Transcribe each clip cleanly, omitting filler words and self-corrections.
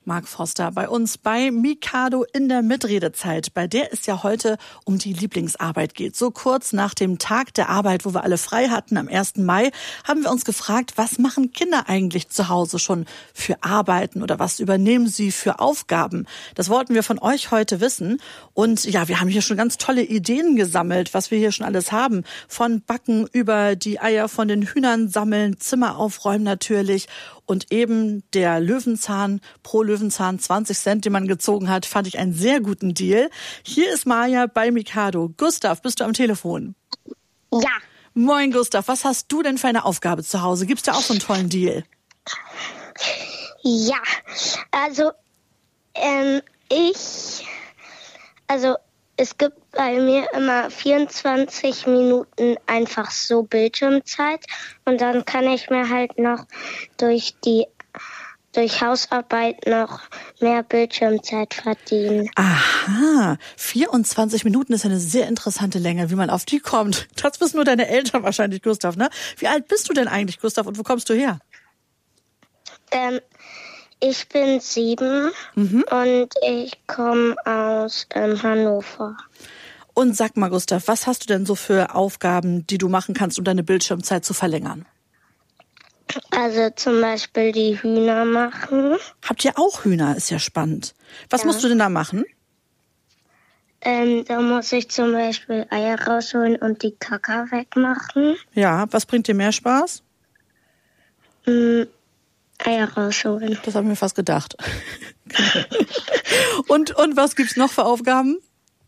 Mark Foster bei uns bei Mikado in der Mitredezeit, bei der es ja heute um die Lieblingsarbeit geht. So kurz nach dem Tag der Arbeit, wo wir alle frei hatten am 1. Mai, haben wir uns gefragt, was machen Kinder eigentlich zu Hause schon für Arbeiten oder was übernehmen sie für Aufgaben? Das wollten wir von euch heute wissen. Und ja, wir haben hier schon ganz tolle Ideen gesammelt, was wir hier schon alles haben. Von Backen über die Eier von den Hühnern sammeln, Zimmer aufräumen natürlich. Und eben der Löwenzahn, pro Löwenzahn 20 Cent, den man gezogen hat, fand ich einen sehr guten Deal. Hier ist Maja bei Mikado. Gustav, bist du am Telefon? Ja. Moin Gustav, was hast du denn für eine Aufgabe zu Hause? Gibt's da auch so einen tollen Deal? Ja, also es gibt bei mir immer 24 Minuten einfach so Bildschirmzeit und dann kann ich mir halt noch durch Hausarbeit noch mehr Bildschirmzeit verdienen. Aha, 24 Minuten ist eine sehr interessante Länge, wie man auf die kommt. Das wissen nur deine Eltern wahrscheinlich, Gustav, ne? Wie alt bist du denn eigentlich, Gustav, und wo kommst du her? Ich bin 7 und ich komme aus Hannover. Und sag mal, Gustav, was hast du denn so für Aufgaben, die du machen kannst, um deine Bildschirmzeit zu verlängern? Also zum Beispiel die Hühner machen. Habt ihr auch Hühner? Ist ja spannend. Was musst du denn da machen? Da muss ich zum Beispiel Eier rausholen und die Kaka wegmachen. Ja, was bringt dir mehr Spaß? Eier rausholen. Das habe ich mir fast gedacht. Und was gibt's noch für Aufgaben?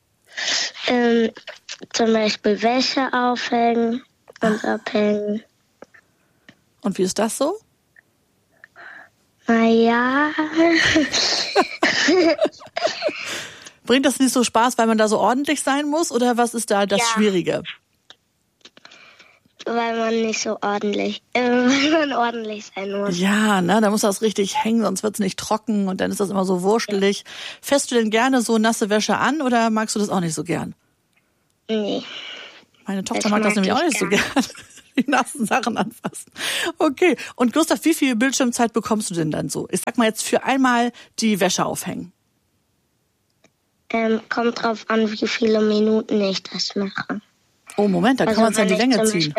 Zum Beispiel Wäsche aufhängen und abhängen. Und wie ist das so? Naja. Bringt das nicht so Spaß, weil man da so ordentlich sein muss? Oder was ist da das Schwierige? Weil man ordentlich sein muss. Ja, ne, da muss das richtig hängen, sonst wird's nicht trocken und dann ist das immer so wurstelig. Ja. Fässt du denn gerne so nasse Wäsche an oder magst du das auch nicht so gern? Nee. Meine Tochter mag das nämlich auch nicht so gern. Die nassen Sachen anfassen. Okay. Und Gustav, wie viel Bildschirmzeit bekommst du denn dann so? Ich sag mal jetzt für einmal die Wäsche aufhängen. Kommt drauf an, wie viele Minuten ich das mache. Oh, Moment, da kann man es ja in die Länge ziehen.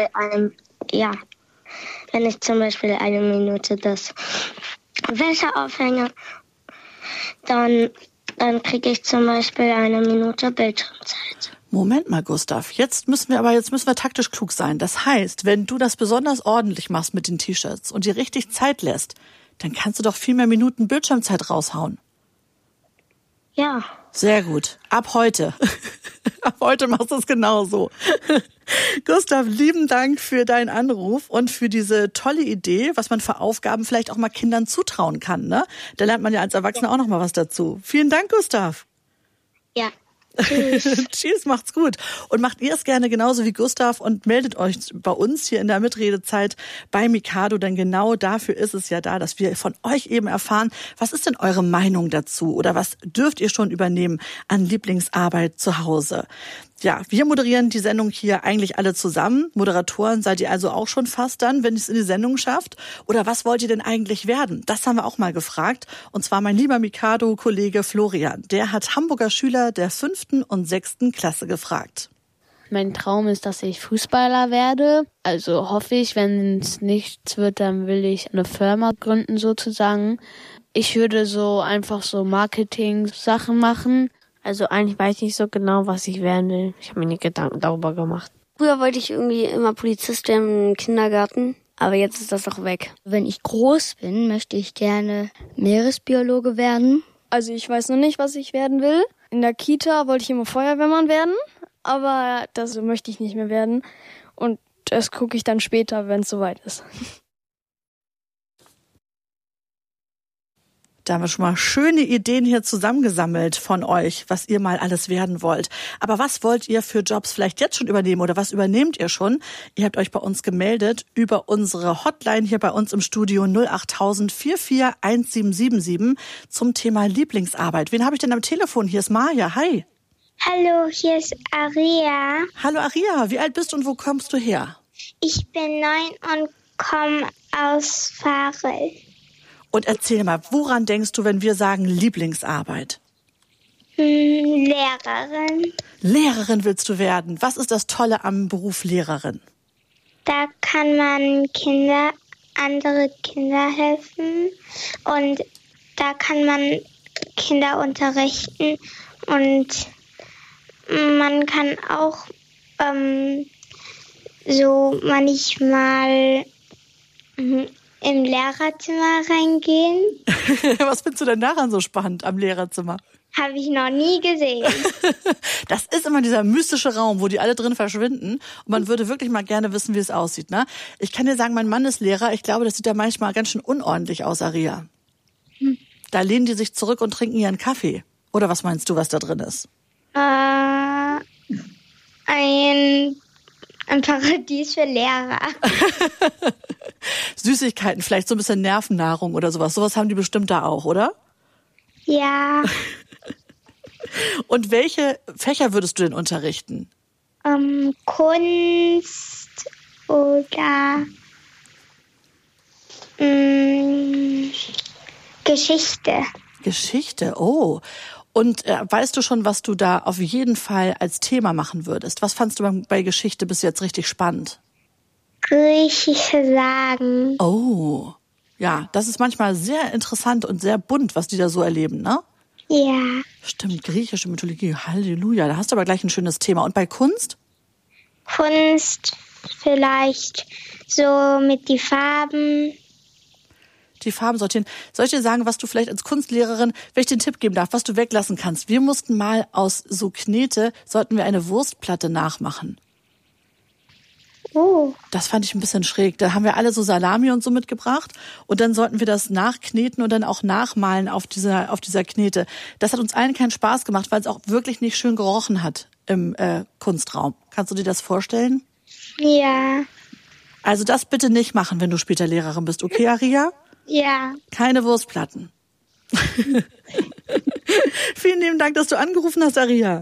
Wenn ich zum Beispiel 1 Minute das Wäsche aufhänge, dann kriege ich zum Beispiel 1 Minute Bildschirmzeit. Moment mal, Gustav. Jetzt müssen wir taktisch klug sein. Das heißt, wenn du das besonders ordentlich machst mit den T-Shirts und dir richtig Zeit lässt, dann kannst du doch viel mehr Minuten Bildschirmzeit raushauen. Ja. Sehr gut. Ab heute. Ab heute machst du es genauso. Gustav, lieben Dank für deinen Anruf und für diese tolle Idee, was man für Aufgaben vielleicht auch mal Kindern zutrauen kann, ne? Da lernt man ja als Erwachsener auch noch mal was dazu. Vielen Dank, Gustav. Ja. Tschüss. Tschüss, macht's gut. Und macht ihr es gerne genauso wie Gustav und meldet euch bei uns hier in der Mitredezeit bei Mikado, denn genau dafür ist es ja da, dass wir von euch eben erfahren, was ist denn eure Meinung dazu oder was dürft ihr schon übernehmen an Lieblingsarbeit zu Hause? Ja, wir moderieren die Sendung hier eigentlich alle zusammen. Moderatoren seid ihr also auch schon fast dann, wenn ihr es in die Sendung schafft. Oder was wollt ihr denn eigentlich werden? Das haben wir auch mal gefragt. Und zwar mein lieber Mikado-Kollege Florian. Der hat Hamburger Schüler der 5. und 6. Klasse gefragt. Mein Traum ist, dass ich Fußballer werde. Also hoffe ich, wenn es nichts wird, dann will ich eine Firma gründen sozusagen. Ich würde so einfach so Marketing-Sachen machen. Also eigentlich weiß ich nicht so genau, was ich werden will. Ich habe mir nie Gedanken darüber gemacht. Früher wollte ich irgendwie immer Polizist werden im Kindergarten, aber jetzt ist das auch weg. Wenn ich groß bin, möchte ich gerne Meeresbiologe werden. Also ich weiß noch nicht, was ich werden will. In der Kita wollte ich immer Feuerwehrmann werden, aber das möchte ich nicht mehr werden. Und das gucke ich dann später, wenn es soweit ist. Da haben wir schon mal schöne Ideen hier zusammengesammelt von euch, was ihr mal alles werden wollt. Aber was wollt ihr für Jobs vielleicht jetzt schon übernehmen oder was übernehmt ihr schon? Ihr habt euch bei uns gemeldet über unsere Hotline hier bei uns im Studio 08000 441777 zum Thema Lieblingsarbeit. Wen habe ich denn am Telefon? Hier ist Maja. Hi. Hallo, hier ist Aria. Hallo Aria, wie alt bist du und wo kommst du her? Ich bin 9 und komme aus Farel. Und erzähl mal, woran denkst du, wenn wir sagen Lieblingsarbeit? Lehrerin. Lehrerin willst du werden. Was ist das Tolle am Beruf Lehrerin? Da kann man andere Kinder helfen und da kann man Kinder unterrichten und man kann auch so manchmal im Lehrerzimmer reingehen. Was findest du denn daran so spannend am Lehrerzimmer? Habe ich noch nie gesehen. Das ist immer dieser mystische Raum, wo die alle drin verschwinden. Und man würde wirklich mal gerne wissen, wie es aussieht. Ne? Ich kann dir sagen, mein Mann ist Lehrer. Ich glaube, das sieht ja manchmal ganz schön unordentlich aus, Aria. Da lehnen die sich zurück und trinken ihren Kaffee. Oder was meinst du, was da drin ist? Ein Paradies für Lehrer. Süßigkeiten, vielleicht so ein bisschen Nervennahrung oder sowas. Sowas haben die bestimmt da auch, oder? Ja. Und welche Fächer würdest du denn unterrichten? Kunst oder Geschichte. Geschichte, oh. Und weißt du schon, was du da auf jeden Fall als Thema machen würdest? Was fandst du bei Geschichte bis jetzt richtig spannend? Griechische Sagen. Oh, ja, das ist manchmal sehr interessant und sehr bunt, was die da so erleben, ne? Ja. Stimmt, griechische Mythologie, Halleluja, da hast du aber gleich ein schönes Thema. Und bei Kunst? Kunst vielleicht so mit die Farben. Die Farben sortieren. Soll ich dir sagen, was du vielleicht als Kunstlehrerin, wenn ich dir einen Tipp geben darf, was du weglassen kannst? Wir mussten mal aus so Knete, sollten wir eine Wurstplatte nachmachen. Oh. Das fand ich ein bisschen schräg. Da haben wir alle so Salami und so mitgebracht und dann sollten wir das nachkneten und dann auch nachmalen auf dieser Knete. Das hat uns allen keinen Spaß gemacht, weil es auch wirklich nicht schön gerochen hat im Kunstraum. Kannst du dir das vorstellen? Ja. Also das bitte nicht machen, wenn du später Lehrerin bist. Okay, Aria? Ja. Keine Wurstplatten. Vielen lieben Dank, dass du angerufen hast, Aria.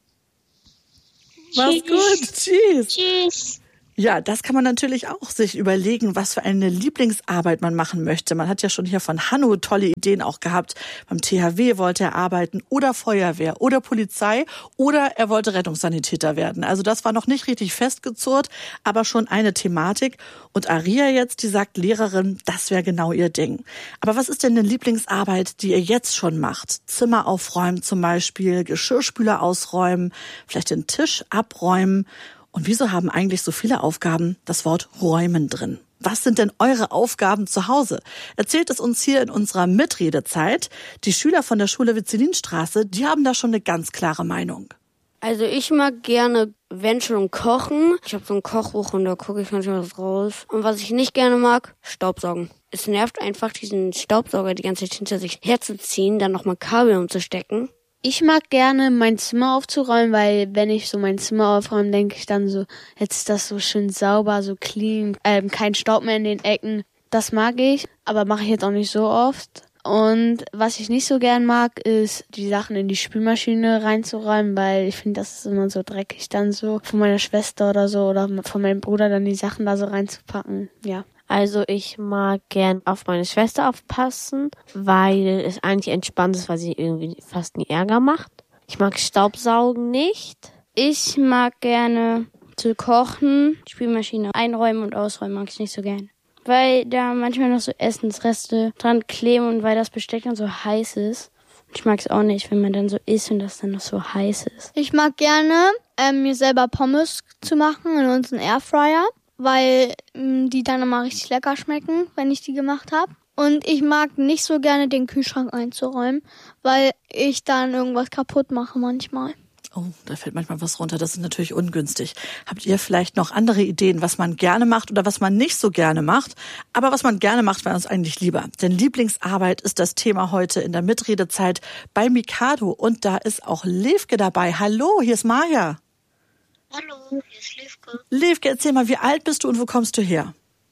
Mach's gut. Tschüss. Tschüss. Ja, das kann man natürlich auch sich überlegen, was für eine Lieblingsarbeit man machen möchte. Man hat ja schon hier von Hanno tolle Ideen auch gehabt. Beim THW wollte er arbeiten oder Feuerwehr oder Polizei oder er wollte Rettungssanitäter werden. Also das war noch nicht richtig festgezurrt, aber schon eine Thematik. Und Aria jetzt, die sagt Lehrerin, das wäre genau ihr Ding. Aber was ist denn eine Lieblingsarbeit, die ihr jetzt schon macht? Zimmer aufräumen zum Beispiel, Geschirrspüler ausräumen, vielleicht den Tisch abräumen. Und wieso haben eigentlich so viele Aufgaben das Wort räumen drin? Was sind denn eure Aufgaben zu Hause? Erzählt es uns hier in unserer Mitredezeit. Die Schüler von der Schule Witzelinstraße, die haben da schon eine ganz klare Meinung. Also ich mag gerne, wenn schon, kochen. Ich habe so ein Kochbuch und da gucke ich manchmal was raus. Und was ich nicht gerne mag, Staubsaugen. Es nervt einfach, diesen Staubsauger die ganze Zeit hinter sich herzuziehen, dann nochmal Kabel umzustecken. Ich mag gerne mein Zimmer aufzuräumen, weil wenn ich so mein Zimmer aufräume, denke ich dann so, jetzt ist das so schön sauber, so clean, kein Staub mehr in den Ecken. Das mag ich, aber mache ich jetzt auch nicht so oft. Und was ich nicht so gern mag, ist die Sachen in die Spülmaschine reinzuräumen, weil ich finde, das ist immer so dreckig dann so von meiner Schwester oder so oder von meinem Bruder dann die Sachen da so reinzupacken, ja. Also ich mag gern auf meine Schwester aufpassen, weil es eigentlich entspannt ist, weil sie irgendwie fast nie Ärger macht. Ich mag Staubsaugen nicht. Ich mag gerne zu kochen, Spülmaschine einräumen und ausräumen mag ich nicht so gern. Weil da manchmal noch so Essensreste dran kleben und weil das Besteck dann so heiß ist. Ich mag es auch nicht, wenn man dann so isst und das dann noch so heiß ist. Ich mag gerne, mir selber Pommes zu machen in unseren Airfryer, weil die dann immer richtig lecker schmecken, wenn ich die gemacht habe. Und ich mag nicht so gerne den Kühlschrank einzuräumen, weil ich dann irgendwas kaputt mache manchmal. Oh, da fällt manchmal was runter. Das ist natürlich ungünstig. Habt ihr vielleicht noch andere Ideen, was man gerne macht oder was man nicht so gerne macht? Aber was man gerne macht, wäre uns eigentlich lieber. Denn Lieblingsarbeit ist das Thema heute in der Mitredezeit bei Mikado. Und da ist auch Levke dabei. Hallo, hier ist Maja. Hallo, hier ist Levke. Levke, erzähl mal, wie alt bist du und wo kommst du her?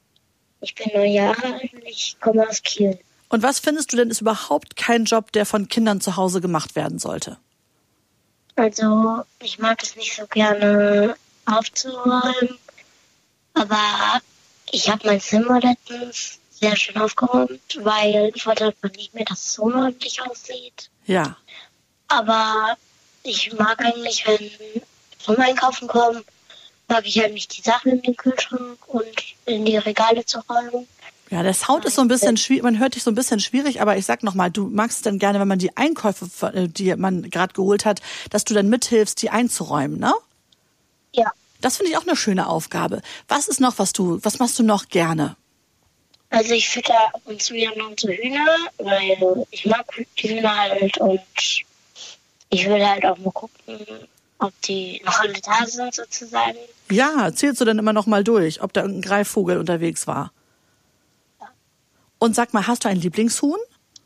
Ich bin 9 Jahre alt und ich komme aus Kiel. Und was findest du denn, ist überhaupt kein Job, der von Kindern zu Hause gemacht werden sollte? Also, ich mag es nicht so gerne aufzuräumen, aber ich habe mein Zimmer letztens sehr schön aufgeräumt, weil ich wollte einfach nicht mehr, dass es so unordentlich aussieht. Ja. Aber ich mag eigentlich, wenn vom Einkaufen kommen, mag ich halt nicht die Sachen in den Kühlschrank und in die Regale zu räumen. Ja, der Sound ist so ein bisschen schwierig, man hört dich so ein bisschen schwierig, aber ich sag nochmal, du magst es dann gerne, wenn man die Einkäufe, die man gerade geholt hat, dass du dann mithilfst, die einzuräumen, ne? Ja. Das finde ich auch eine schöne Aufgabe. Was ist noch, was machst du noch gerne? Also ich fütter ab und zu wieder noch unsere Hühner, weil ich mag die Hühner halt und ich will halt auch mal gucken, ob die noch alle da sind sozusagen. Ja, zählst du dann immer noch mal durch, ob da irgendein Greifvogel unterwegs war? Ja. Und sag mal, hast du ein Lieblingshuhn?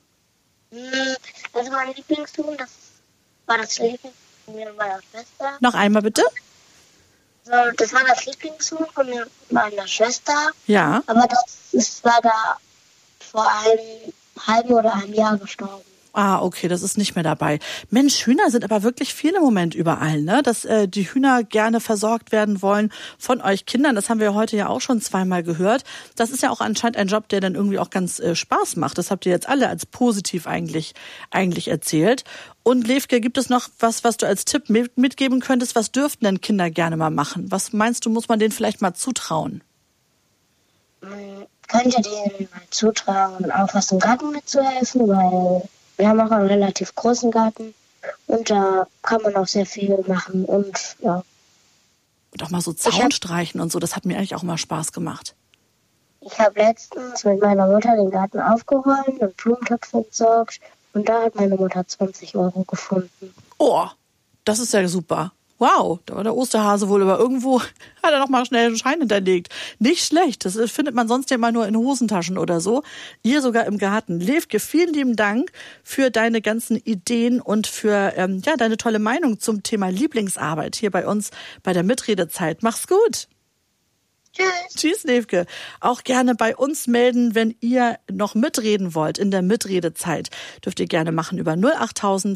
Also mein Lieblingshuhn, das war das Lieblingshuhn von mir und meiner Schwester. Noch einmal bitte? So, das war das Lieblingshuhn von mir und meiner Schwester. Ja. Aber das war da vor einem halben oder einem Jahr gestorben. Ah, okay, das ist nicht mehr dabei. Mensch, Hühner sind aber wirklich viel im Moment überall, ne? Dass die Hühner gerne versorgt werden wollen von euch Kindern. Das haben wir heute ja auch schon zweimal gehört. Das ist ja auch anscheinend ein Job, der dann irgendwie auch ganz Spaß macht. Das habt ihr jetzt alle als positiv eigentlich erzählt. Und Levke, gibt es noch was du als Tipp mitgeben könntest? Was dürften denn Kinder gerne mal machen? Was meinst du, muss man denen vielleicht mal zutrauen? Man könnte denen mal zutrauen, auch was im Garten mitzuhelfen, weil wir haben auch einen relativ großen Garten und da kann man auch sehr viel machen und ja. Und auch mal so Zaun streichen und so, das hat mir eigentlich auch mal Spaß gemacht. Ich habe letztens mit meiner Mutter den Garten aufgeräumt und Blumentöpfe entsorgt und da hat meine Mutter 20 € gefunden. Oh, das ist ja super. Wow, da war der Osterhase wohl, aber irgendwo hat er noch mal schnell einen Schein hinterlegt. Nicht schlecht, das findet man sonst ja immer nur in Hosentaschen oder so. Hier sogar im Garten. Levke, vielen lieben Dank für deine ganzen Ideen und für deine tolle Meinung zum Thema Lieblingsarbeit hier bei uns bei der Mitredezeit. Mach's gut. Tschüss. Tschüss, Levke. Auch gerne bei uns melden, wenn ihr noch mitreden wollt in der Mitredezeit. Dürft ihr gerne machen über 08000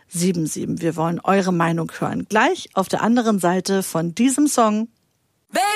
441777. Wir wollen eure Meinung hören. Gleich auf der anderen Seite von diesem Song.